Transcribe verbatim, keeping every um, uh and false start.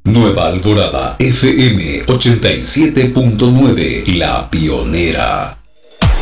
Nueva Alborada F M ochenta y siete punto nueve, La Pionera.